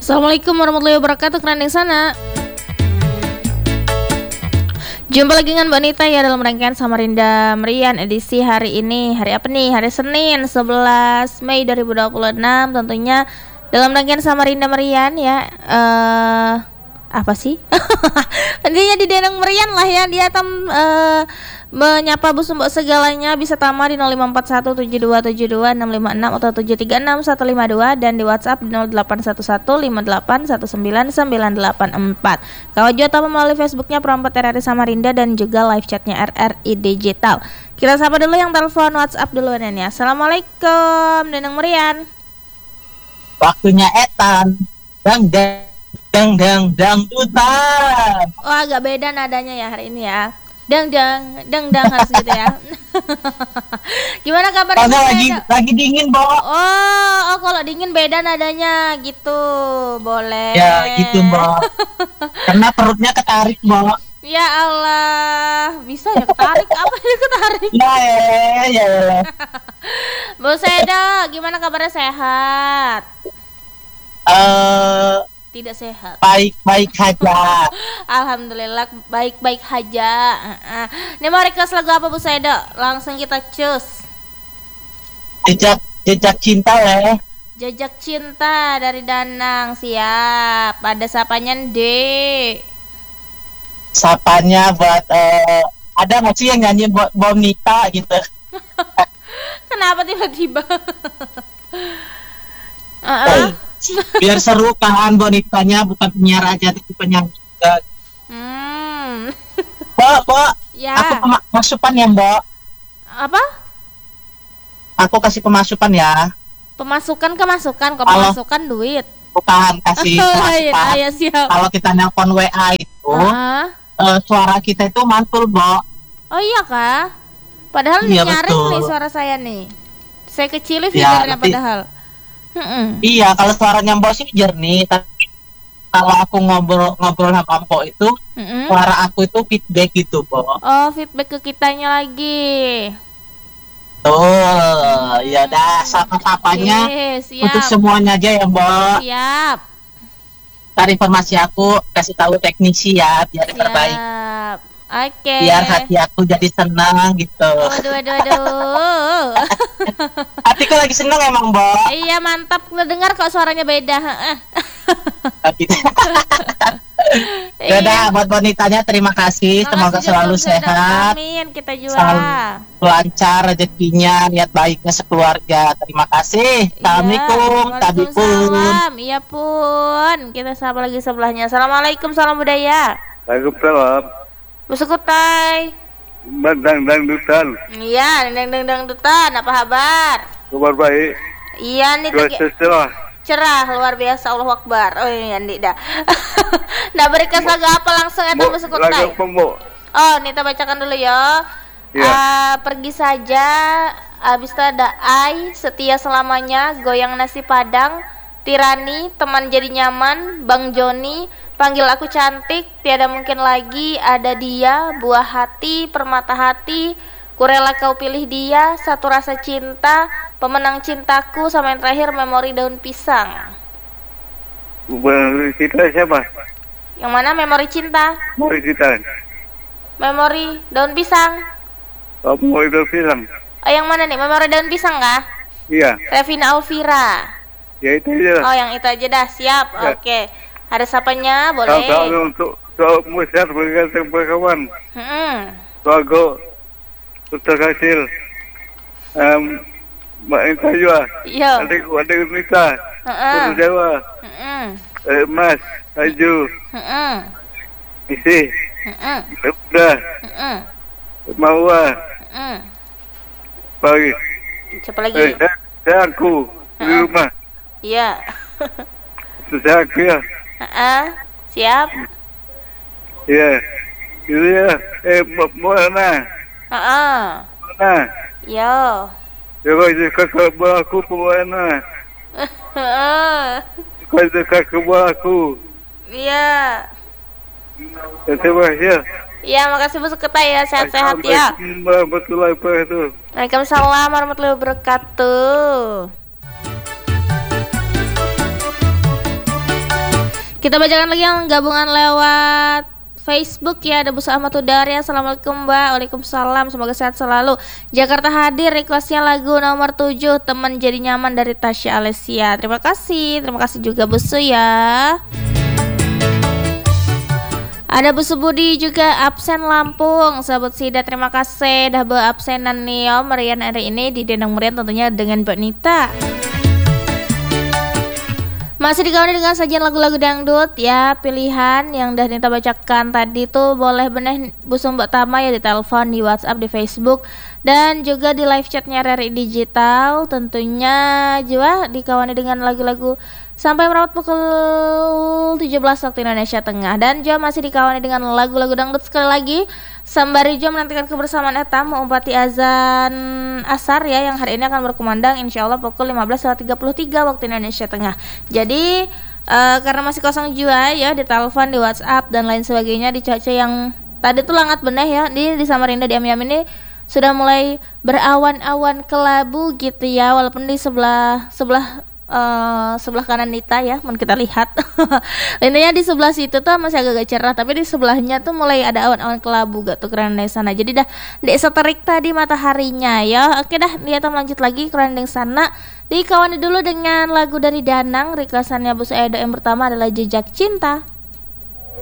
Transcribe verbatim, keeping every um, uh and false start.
Assalamualaikum warahmatullahi wabarakatuh. Keren yang sana. Jumpa lagi dengan Mbak Nita ya dalam rangkaian Samarinda Merian edisi hari ini. Hari apa nih? Hari Senin sebelas Mei dua ribu dua puluh enam. Tentunya dalam rangkaian Samarinda Merian ya. uh, Apa sih? Intinya di Denang Merian lah ya. Dia tam uh, menyapa bus mbok segalanya. Bisa tama di nol lima empat satu tujuh dua tujuh dua enam lima enam atau tujuh tiga enam satu lima dua, dan di WhatsApp di nol delapan satu satu lima delapan satu sembilan sembilan delapan empat. Kalau juga tama melalui Facebooknya Perempat R R I Samarinda dan juga live chatnya R R I Digital. Kita sapa dulu yang telepon WhatsApp dulu ya. Assalamualaikum Denang Merian. Waktunya etan. Dang dang dang dang dang dutan. Oh, agak beda nadanya ya hari ini ya. Dang dang dang dang harus gitu ya. Gimana kabar? Karena lagi lagi dingin, Bo. Oh, oh kalau dingin beda nadanya gitu. Boleh. Ya, gitu, Bo. Karena perutnya ketarik, Bo. Ya Allah, bisa ya ketarik? Apa ya ketarik? Ya, ya, ya. Bu Seda, gimana kabarnya, sehat? Eh, Tidak sehat. baik-baik saja. Alhamdulillah baik-baik aja. Uh-uh. Ini mau request lagu apa Bu Seda? Langsung kita cus. Jejak jejak cinta ya. Jejak cinta dari Danang, siap. Ada sapanya Dek. Sapanya buat eh, ada nggak sih yang nyanyi buat Bonita gitu? Kenapa tiba-tiba? uh-uh. Biar seru kan Bonitanya, bukan penyiar aja tapi penyanyi juga. Hmm. Bo, Bo, Ya. aku pemasukan ya, Bo. Apa? Aku kasih pemasukan ya. Pemasukan kemasukan, kok Halo. pemasukan duit. Bukan kasih Oh, pemasukan. iya, iya, siap. Kalau kita nelpon W A itu, Ah. eh, suara kita itu mantul, Bo. Oh iya kah? Padahal Iya, nih nyaring betul. nih suara saya nih. Saya kecilin Ya, fiturnya tapi- padahal. Mm-mm. Iya, kalau suaranya Mbok sih jernih, tapi kalau aku ngobrol ngobrol sama Mbok itu, Mm-mm. suara aku itu feedback gitu, Bo. Oh, feedback ke kitanya lagi. Tuh, ya dah, sapa-sapanya Oke, siap. untuk semuanya aja ya, Mbok. Siap. Ntar informasi aku kasih tahu teknisi ya, biar yang terbaik. Siap. Oke. Biar hati aku jadi senang gitu. Aduh, aduh, aduh. Hatiku lagi senang emang, Mbok. Iya, mantap ngedengar kok suaranya beda. Heeh. Gitu. Ya udah, buat wanitanya terima kasih. Semoga Makasih selalu juga, Bu Seda. sehat, Amin, kita juga. selalu lancar rezekinya, niat baiknya sekeluarga. Terima kasih. Assalamualaikum, Iya, Tabi pun. Waalaikumsalam. Iya pun. Kita sapa lagi sebelahnya. Assalamualaikum, salam budaya. Waalaikumsalam. Bu Sekutai. Bandang dangdutan. Iya, deng deng deng dutan. Apa kabar? Kabar baik. Iya nih, Dua tegi- seserah. cerah luar biasa. Allahu Akbar. Oh iya Andi dah. Nah, berikan lagu apa langsung ya Bu Sekutai? Lagu pembok. Oh, Nita bacakan dulu ya. Iya. Ah, pergi saja. Habis itu ada Ai, setia selamanya, goyang nasi padang, Tirani, teman jadi nyaman, Bang Joni, panggil aku cantik, tiada mungkin lagi, ada dia, buah hati, permata hati, kurela kau pilih dia, satu rasa cinta, pemenang cintaku, sama yang terakhir memori daun pisang. Bukan kita siapa? Yang mana memori cinta? Mau kita. Memori daun pisang. Apa mau itu bilang? Oh, yang mana nih? Memori daun pisang kah? Iya. Revina Alvira. Ya itu aja. Oh, yang itu aja dah, siap. Ya. Oke. Ada sapanya, Tahu boleh. untuk soal musyawarah bergantung berkawan. Hmm. Lagu Ustaz Hasil. Um, Mbak Inta juga. Yo. Adik adik Nita. Heeh. Putu Jawa. Heeh. Eh, Mas. Aju. Heeh. Isi. Heeh. Udah. Heeh. Mawa. Heeh. Pagi. Siapa lagi? Eh, saya, saya aku di Ha-ha. rumah. Iya. Saya aku ya. Heeh. Siap. Iya. Itu ya. Eh, mau mana? Heeh. Mana? Yo. Coba jika kabar aku pemana? Heeh. Kau jika kabar aku. Iya. Terima kasih. Iya, makasih Bu Sekutai ya, sehat-sehat ya. Assalamualaikum warahmatullahi wabarakatuh. Waalaikumsalam warahmatullahi wabarakatuh. Kita bacakan lagi yang gabungan lewat Facebook ya. Ada Bu Ahmad Udari. Assalamualaikum Mbak. Waalaikumsalam. Semoga sehat selalu. Jakarta hadir, requestnya lagu nomor tujuh, Teman Jadi Nyaman dari Tasya Alessia. Terima kasih. Terima kasih juga Bu Su ya. Ada Bu Subudi juga absen Lampung. Sahabat Sida, terima kasih dah beabsenan nih Om Merian hari ini di Dendang Merian tentunya dengan Mbak Nita. Masih dikawani dengan sajian lagu-lagu dangdut ya. Pilihan yang udah Nita bacakan tadi tuh boleh bener Bu Mbak Tama ya, di telepon, di WhatsApp, di Facebook, dan juga di live chatnya R R I Digital. Tentunya juga dikawani dengan lagu-lagu sampai merawat pukul tujuh belas waktu Indonesia Tengah. Dan juga masih dikawani dengan lagu-lagu dangdut sekali lagi. Sembari juga menantikan kebersamaan Eta mengumpati azan asar ya, yang hari ini akan berkumandang insya Allah pukul lima belas tiga puluh tiga waktu Indonesia Tengah. Jadi uh, karena masih kosong juga ya, di telepon, di WhatsApp dan lain sebagainya, di cuaca yang tadi tuh langat benih ya, di di Samarinda, di Amiam ini sudah mulai berawan-awan kelabu gitu ya, walaupun di sebelah sebelah Uh, sebelah kanan Nita ya, mun kita lihat intinya di sebelah situ tuh masih agak-agak cerah, tapi di sebelahnya tuh mulai ada awan-awan kelabu gak tuh keren dari sana. Jadi dah di terik tadi mataharinya ya. Oke dah, lihat lanjut lagi keren dari sana. Dikawani dulu dengan lagu dari Danang, requestannya Bu Edo yang pertama adalah Jejak Cinta.